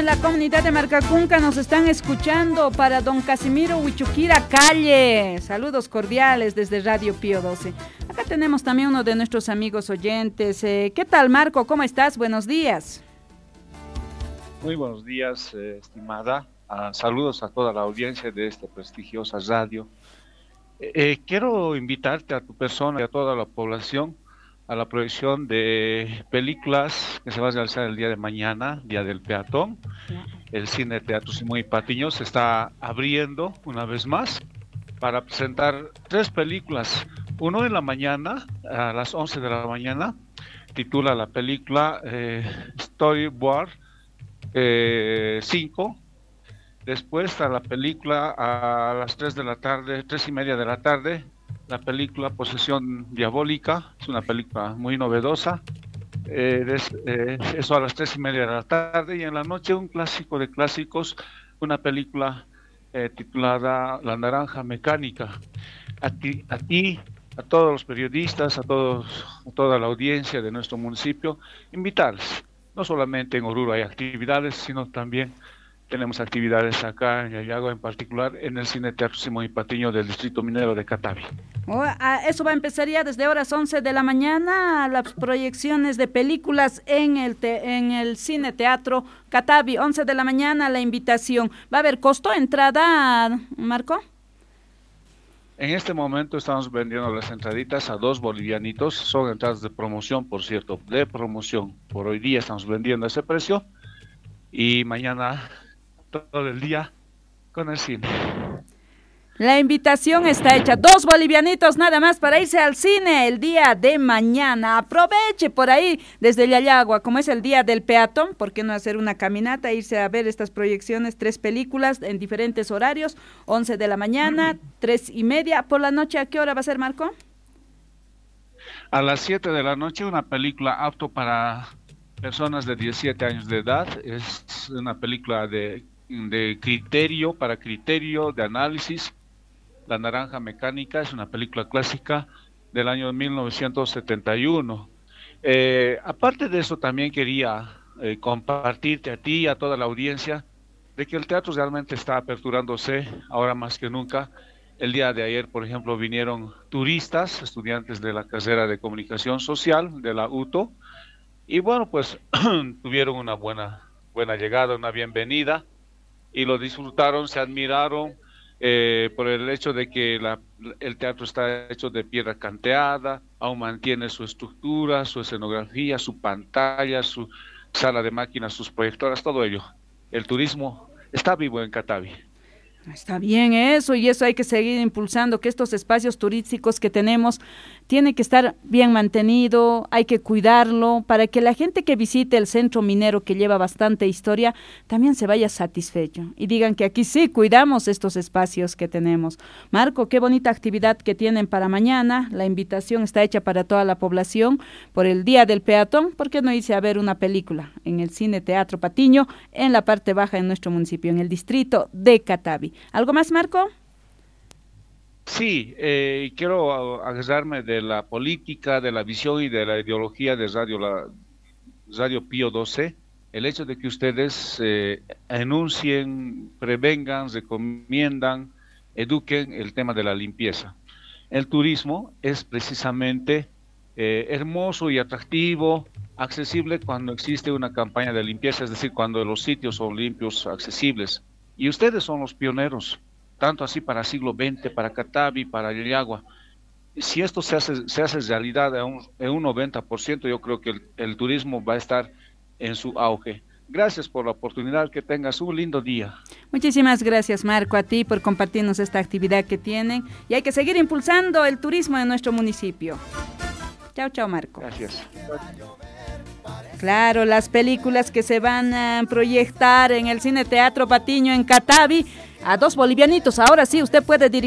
la comunidad de Marcacunca nos están escuchando para don Casimiro Huichuquira Calle. Saludos cordiales desde Radio Pío 12. Acá tenemos también uno de nuestros amigos oyentes. ¿Qué tal, Marco? ¿Cómo estás? Buenos días. Muy buenos días, estimada. Saludos a toda la audiencia de esta prestigiosa radio. Quiero invitarte a tu persona y a toda la población a la proyección de películas que se va a realizar el día de mañana, Día del Peatón. El Cine Teatro Simón y Patiño se está abriendo una vez más para presentar 3 películas. Uno en la mañana, a las 11 de la mañana, titula la película Storyboard 5. Después está la película a las 3 de la tarde, 3:30 de la tarde, la película Posesión Diabólica. Es una película muy novedosa. Eso a las 3:30 de la tarde. Y en la noche un clásico de clásicos, una película titulada La Naranja Mecánica. A todos los periodistas, a toda la audiencia de nuestro municipio, invitarles. No solamente en Oruro hay actividades, sino también tenemos actividades acá en Yayago, en particular en el Cine Teatro Simón y Patiño del Distrito Minero de Catavi. Eso va a empezar ya desde horas 11 de la mañana, las proyecciones de películas en el Cine Teatro Catavi, 11 de la mañana la invitación. ¿Va a haber costo de entrada, Marco? En este momento estamos vendiendo las entraditas a 2 bolivianitos, son entradas de promoción, por cierto, de promoción. Por hoy día estamos vendiendo ese precio y mañana todo el día con el cine. La invitación está hecha, 2 bolivianitos nada más para irse al cine el día de mañana. Aproveche por ahí desde Yayagua, como es el día del peatón, ¿por qué no hacer una caminata, irse a ver estas proyecciones, 3 películas en diferentes horarios, 11 de la mañana, 3:30, por la noche, ¿a qué hora va a ser, Marco? A las 7 de la noche, una película apto para personas de 17 años de edad, es una película de criterio, para criterio, de análisis. La Naranja Mecánica es una película clásica del año 1971. Aparte de eso, también quería compartirte a ti y a toda la audiencia de que el teatro realmente está aperturándose ahora más que nunca. El día de ayer, por ejemplo, vinieron turistas, estudiantes de la carrera de Comunicación Social de la UTO, y bueno, pues tuvieron una buena llegada, una bienvenida, y lo disfrutaron, se admiraron por el hecho de que el teatro está hecho de piedra canteada, aún mantiene su estructura, su escenografía, su pantalla, su sala de máquinas, sus proyectoras, todo ello. El turismo está vivo en Catavi. Está bien eso, y eso hay que seguir impulsando, que estos espacios turísticos que tenemos tiene que estar bien mantenido, hay que cuidarlo para que la gente que visite el centro minero, que lleva bastante historia, también se vaya satisfecho y digan que aquí sí cuidamos estos espacios que tenemos. Marco, qué bonita actividad que tienen para mañana, la invitación está hecha para toda la población por el Día del Peatón. ¿Por qué no irse a ver una película en el Cine Teatro Patiño, en la parte baja de nuestro municipio, en el distrito de Catavi? ¿Algo más, Marco? Sí, quiero agarrarme de la política, de la visión y de la ideología de Radio Pío 12, el hecho de que ustedes enuncien, prevengan, recomiendan, eduquen el tema de la limpieza. El turismo es precisamente hermoso y atractivo, accesible cuando existe una campaña de limpieza, es decir, cuando los sitios son limpios, accesibles. Y ustedes son los pioneros, tanto así para siglo XX, para Catavi, para Yayagua. Si esto se hace realidad en un 90%, yo creo que el turismo va a estar en su auge. Gracias por la oportunidad, que tengas un lindo día. Muchísimas gracias, Marco, a ti por compartirnos esta actividad que tienen, y hay que seguir impulsando el turismo en nuestro municipio. Chao, Marco. Gracias. Claro, las películas que se van a proyectar en el Cine Teatro Patiño en Catavi, a 2 bolivianitos. Ahora sí, usted puede dirigir